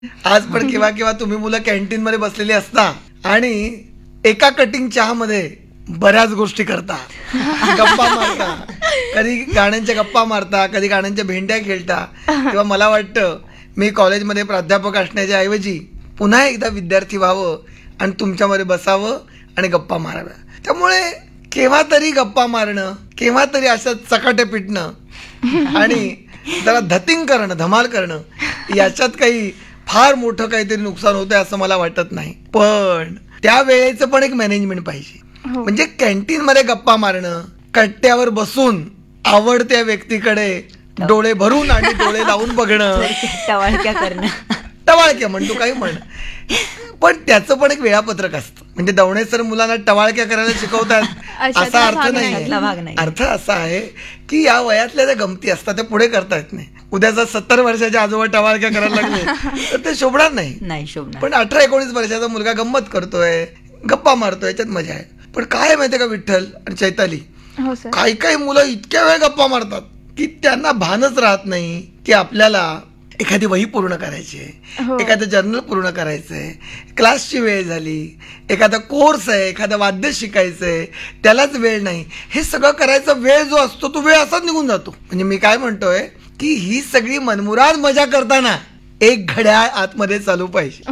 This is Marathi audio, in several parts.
आज पण केव्हा केव्हा तुम्ही मुलं कॅन्टीन मध्ये बसलेली असता आणि एका कटिंग चहा मध्ये बऱ्याच गोष्टी करता, गप्पा मारता, कधी गाण्यांच्या गप्पा मारता, कधी गाण्यांच्या भेंड्या खेळता. तेव्हा मला वाटतं मी कॉलेजमध्ये प्राध्यापक असण्याच्या ऐवजी पुन्हा एकदा विद्यार्थी व्हावं आणि तुमच्यामध्ये बसावं आणि गप्पा माराव्या. त्यामुळे केव्हा तरी गप्पा मारणं, केव्हा तरी असं चकाटे पिटणं आणि जरा धतिंग करणं, धमाल करणं, याच्यात काही फार मोठं काहीतरी नुकसान होतंय असं मला वाटत नाही. पण त्या वेळेचं पण एक मॅनेजमेंट पाहिजे. म्हणजे कॅन्टीन मध्ये गप्पा मारणं, कट्ट्यावर बसून आवडत्या व्यक्तीकडे डोळे भरून आणि डोळे लावून बघणं, टवाळक्या करणं, टवाळक्या म्हणतो काही म्हण, पण त्याचं पण एक वेळापत्रक असतं. म्हणजे दवणे सर मुलांना टवाळक्या करायला शिकवतात असा अर्थ नाही. अर्थ असा आहे की या वयातल्या ज्या गमती असतात त्या पुढे करता येत नाही. उद्या जर 70 वर्षाच्या आजोबा टवाळक्या करायला लागले तर ते शोभणार नाही. पण 18-19 वर्षाचा मुलगा गंमत करतोय, गप्पा मारतोय, याच्यात मजा आहे. पण काय माहितीये का विठ्ठल आणि चैताली, काही काही मुलं इतक्या वेळ गप्पा मारतात की त्यांना भानच राहत नाही की आपल्याला एखादी वही पूर्ण करायची आहे, एखादं जर्नल पूर्ण करायचंय, क्लासची वेळ झाली, एखादा कोर्स आहे, एखादं वाद्य शिकायचंय, त्यालाच वेळ नाही. हे सगळं करायचा वेळ जो असतो तो वेळ असाच निघून जातो. म्हणजे मी काय म्हणतोय की ही सगळी मनमुराद मजा करताना एक घड्याळ आतमध्ये चालू पाहिजे,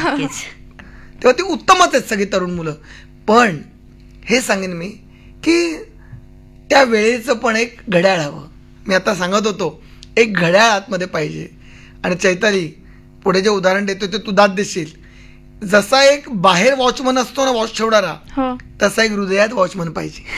तेव्हा ती उत्तमच आहेत सगळी तरुण मुलं. पण हे सांगेन मी की त्या वेळेचं पण एक घड्याळ हवं. मी आता सांगत होतो एक घड्याळ आतमध्ये पाहिजे. आणि चैताली, पुढे जे उदाहरण देतो ते तू दाद देशील. जसा एक बाहेर वॉचमन असतो ना, वॉच ठेवणारा, तसा एक हृदयात वॉचमन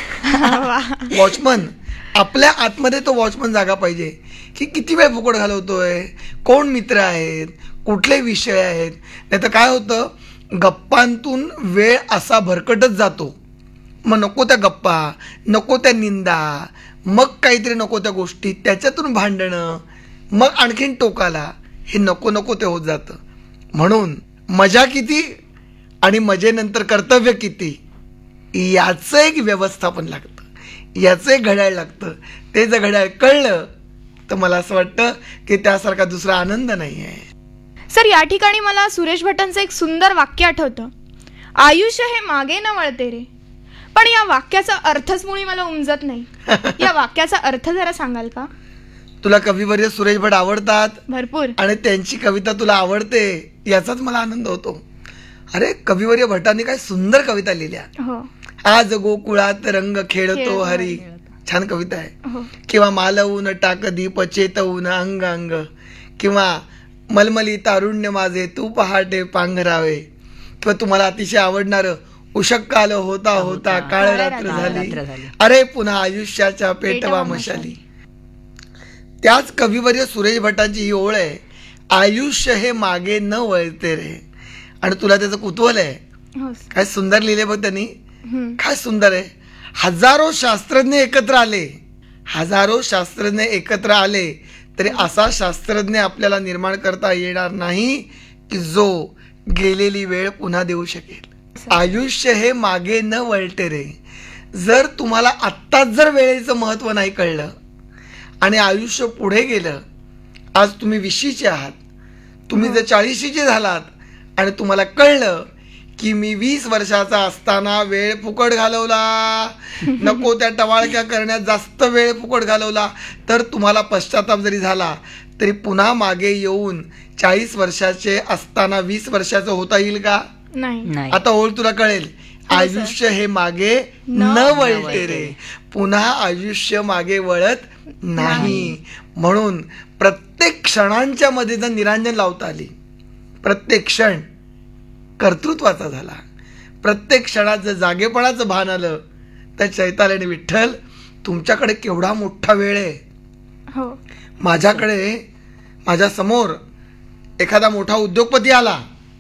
पाहिजे. वॉचमन आपल्या आतमध्ये तो वॉचमन जागा पाहिजे की किती वेळ फुकट घालवतोय, कोण मित्र आहेत, कुठले विषय आहेत. नाही तर काय होतं, गप्पांतून वेळ असा भरकटच जातो. मग नको त्या गप्पा, नको त्या निंदा, मग काहीतरी नको त्या गोष्टी, त्याच्यातून भांडणं, मग आणखीन टोकाला, हे नको नको ते होत जातं. म्हणून मजा किती आणि मजेनंतर कर्तव्य किती, याचं एक व्यवस्थापन लागतं, याचं एक घड्याळ लागतं. ते जर घड्याळ कळलं तर मला असं वाटतं की त्यासारखा दुसरा आनंद नाही आहे. सर, या ठिकाणी मला सुरेश भटांचं एक सुंदर वाक्य आठवतं, आयुष्य हे मागे न वळते रे. पण या वाक्याचा अर्थच मुळी मला उमजत नाही. या वाक्याचा अर्थ जरा सांगाल का? तुला कविवर्य सुरेश भट आवडतात भरपूर, आणि त्यांची कविता तुला आवडते याचाच मला आनंद होतो. अरे कविवर्य भटांनी काय सुंदर कविता लिहिल्या. आज गोकुळात रंग खेळतो हरी, छान कविता आहे. किंवा मालवून टाक दीप चेतवून अंग अंग, किंवा मलमली तारुण्य माझे तू पहाटे पांघरावे, किंवा तुम्हाला अतिशय आवडणारं उषक्काल होता होता काळ रात्र झाली, अरे पुन्हा आयुष्याच्या पेटवा मशाली. त्याच कविवर्य सुरेश भटांची ही ओळ आहे, आयुष्य हे मागे न वळते रे. आणि तुला त्याचं कुतूहल आहे, काय सुंदर लिहिले बघ त्यांनी, काय सुंदर आहे. हजारो शास्त्रज्ञ एकत्र आले, हजारो शास्त्रज्ञ एकत्र आले तरी असा शास्त्रज्ञ आपल्याला निर्माण करता येणार नाही की जो गेलेली वेळ पुन्हा देऊ शकेल. आयुष्य हे मागे न वळते रे. जर तुम्हाला आत्ताच जर वेळेचं महत्व नाही कळलं आणि आयुष्य पुढे गेलं, आज तुम्ही 20चे आहात, तुम्ही जर 40चे झालात आणि तुम्हाला कळलं की मी 20 वर्षाचा असताना वेळ फुकट घालवला, नको त्या टवाळक्या करण्यात जास्त वेळ फुकट घालवला, तर तुम्हाला पश्चाताप जरी झाला तरी पुन्हा मागे येऊन 40 वर्षाचे असताना 20 वर्षाचं होता येईल का? नाही. आता ओळ तुला कळेल, आयुष्य हे मागे न वळते रे, पुन्हा आयुष्य मागे वळत नाही. म्हणून प्रत्येक क्षणांच्या मध्ये जर निरांजन लावता आली, प्रत्येक क्षण कर्तृत्वाचा झाला, प्रत्येक क्षणात जर जागेपणाचं भान आलं, तर चैताली आणि विठ्ठल तुमच्याकडे केवढा मोठा वेळ आहे. माझ्याकडे, माझ्या समोर एखादा मोठा उद्योगपती आला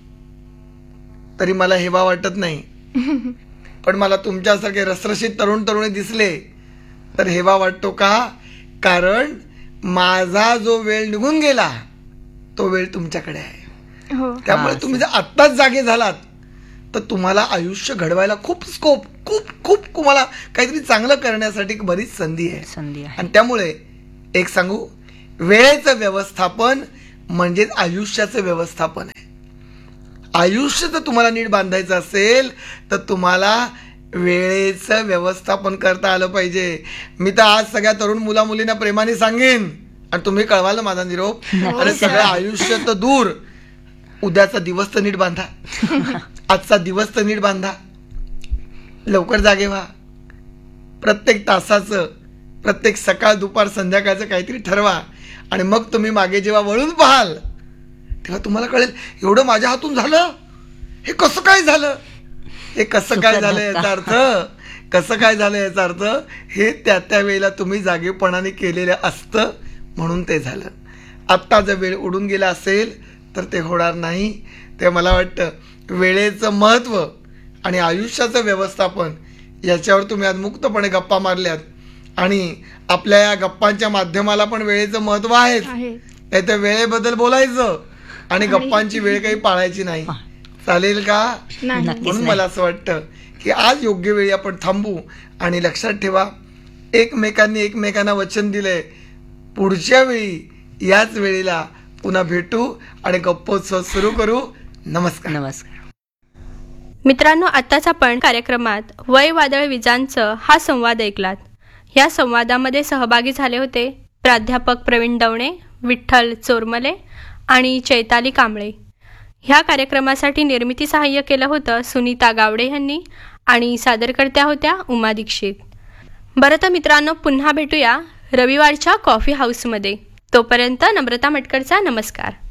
तरी मला हेवा वाटत नाही, पण मला तुमच्यासारखे रसरशीत तरुण तरुणी दिसले तर हेवा वाटतो का? कारण माझा जो वेळ निघून गेला तो वेळ तुमच्याकडे आहे. त्यामुळे तुम्ही जर आत्ताच जागे झालात तर तुम्हाला आयुष्य घडवायला खूप स्कोप, खूप खूप तुम्हाला काहीतरी चांगलं करण्यासाठी बरीच संधी आहे. आणि त्यामुळे एक सांगू, वेळेचं व्यवस्थापन म्हणजेच आयुष्याचं व्यवस्थापन आहे. आयुष्य जर तुम्हाला नीट बांधायचं असेल तर तुम्हाला वेळेचं व्यवस्थापन करता आलं पाहिजे. मी तर आज सगळ्या तरुण मुला मुलींना प्रेमाने सांगेन, आणि तुम्ही कळवाल माझा निरोप. अरे सगळं आयुष्य तर दूर, उद्याचा दिवस तर नीट बांधा, आजचा दिवस तर नीट बांधा. लवकर जागे व्हा. प्रत्येक तासाचं, प्रत्येक सकाळ दुपार संध्याकाळचं काहीतरी ठरवा, आणि मग तुम्ही मागे जेव्हा वळून पाहाल तेव्हा तुम्हाला कळेल एवढं माझ्या हातून झालं, हे कसं काय झालं. हे कसं काय झालं याचा अर्थ, कसं काय झालं याचा अर्थ हे त्या वेळेला तुम्ही जागेपणाने केलेलं असतं म्हणून ते झालं. आत्ता जर वेळ उडून गेला असेल तर ते होणार नाही. ते मला वाटतं वेळेचं महत्त्व आणि आयुष्याचं व्यवस्थापन याच्यावर तुम्ही आज मुक्तपणे गप्पा मारल्यात, आणि आपल्या या गप्पांच्या माध्यमाला पण वेळेचं महत्त्व आहेच. नाही तर वेळेबद्दल बोलायचं आणि गप्पांची वेळ काही पाळायची नाही. चालेल का? म्हणून मला असं वाटतं की आज योग्य वेळी आपण थांबू, आणि लक्षात ठेवा एकमेकांनी एकमेकांना वचन दिलंय, पुढच्या वेळी याच वेळेला पुन्हा भेटू आणि गप्पोत्सव सुरू करू. नमस्कार. नमस्कार मित्रांनो, आत्ताच आपण कार्यक्रमात वय वादळ विजांचं हा संवाद ऐकलात. या संवादामध्ये सहभागी झाले होते प्राध्यापक प्रवीण दवणे, विठ्ठल चोरमले आणि चैताली कांबळे. ह्या कार्यक्रमासाठी निर्मिती सहाय्य केलं होतं सुनीता गावडे यांनी, आणि सादरकर्त्या होत्या उमा दीक्षित. बरं तर मित्रांनो, पुन्हा भेटूया रविवारच्या कॉफी हाऊसमध्ये. तोपर्यंत नम्रता मटकरचा नमस्कार.